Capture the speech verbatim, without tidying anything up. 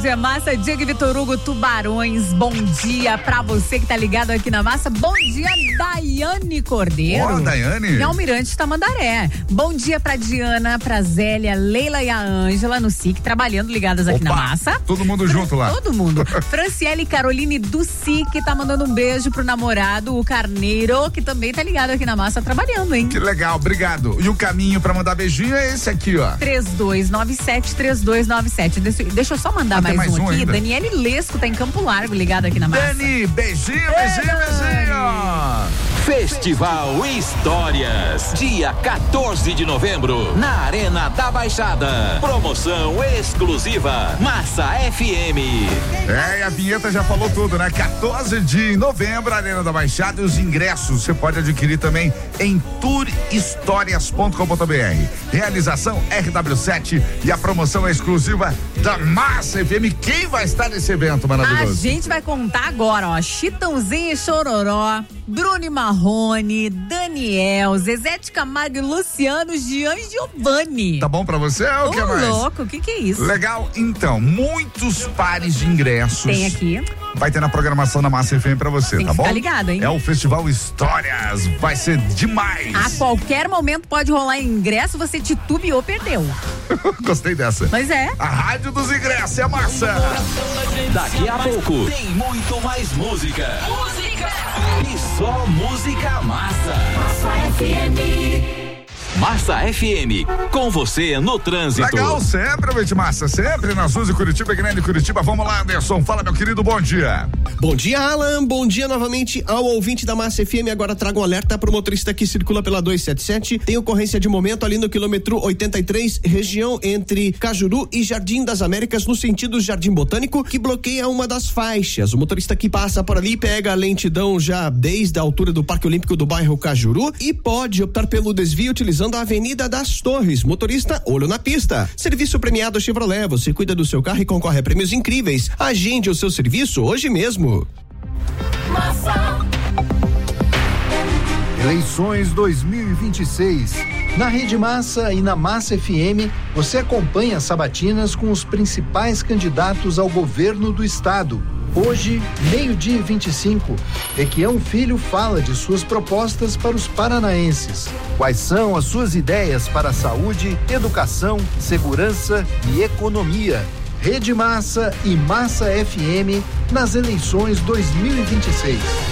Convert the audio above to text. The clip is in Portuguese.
é Massa, Diego e Vitor Hugo, Tubarões. Bom dia pra você que tá ligado aqui na Massa. Bom dia, Daiane Cordeiro. Ó, Daiane. Em Almirante Tamandaré. Bom dia pra Diana, pra Zélia, Leila e a Ângela no S I C, trabalhando ligadas aqui Opa, na Massa. Todo mundo junto lá. Todo mundo. Franciele Caroline do S I C tá mandando um beijo pro namorado, o Carneiro, que também tá ligado aqui na Massa, trabalhando, hein? Que legal, obrigado. E o caminho pra mandar beijinho é esse aqui, ó. três dois nove sete, três dois nove sete. Deixa, deixa eu só mandar ah, mais, mais um, um aqui. ainda. Daniele Lesco tá em Campo Largo, ligado aqui na Massa. Dani, beijinho, beijinho, beijinho. Festival Histórias, dia quatorze de novembro, na Arena da Baixada. Promoção exclusiva, Massa F M. É, e a vinheta já falou tudo, né? quatorze de novembro, Arena da Baixada, e os ingressos você pode adquirir também em tour histórias ponto com ponto b r. Realização R W sete e a promoção é exclusiva da Massa F M. Quem vai estar nesse evento maravilhoso? A gente vai contar agora, ó, Chitãozinho e Chororó, Bruno e Marrone, Daniel, Zezé de Camargo e Luciano, Gian e Giovanni. Tá bom pra você ou o que mais? Louco, o que que é isso? Legal, então, muitos pares de ingressos. Tem aqui. Vai ter na programação da Massa F M pra você, Tem tá que bom? ficar ligado, hein? É o Festival Histórias, vai ser demais. A qualquer momento pode rolar ingresso, você titubeou, perdeu. Gostei dessa. Mas é. A rádio dos ingressos é a Massa. Daqui a pouco tem muito mais música. Música! E só música massa. Massa F M. Massa F M, com você no trânsito. Legal, sempre, Vete Massa, sempre nas ruas de Curitiba, Grande Curitiba. Vamos lá, Anderson, fala, meu querido, bom dia. Bom dia, Alan, bom dia novamente ao ouvinte da Massa F M. Agora trago um alerta pro motorista que circula pela duzentos e setenta e sete. Tem ocorrência de momento ali no quilômetro oitenta e três, região entre Cajuru e Jardim das Américas, no sentido Jardim Botânico, que bloqueia uma das faixas. O motorista que passa por ali pega a lentidão já desde a altura do Parque Olímpico do bairro Cajuru e pode optar pelo desvio utilizando a Avenida das Torres. Motorista, olho na pista. Serviço premiado Chevrolet. Você cuida do seu carro e concorre a prêmios incríveis. Agende o seu serviço hoje mesmo. Massa. Eleições dois mil e vinte e seis. Na Rede Massa e na Massa F M, você acompanha as sabatinas com os principais candidatos ao governo do estado. Hoje, meio-dia e vinte e cinco, Equião Filho fala de suas propostas para os paranaenses. Quais são as suas ideias para a saúde, educação, segurança e economia? Rede Massa e Massa F M nas eleições dois mil e vinte e seis.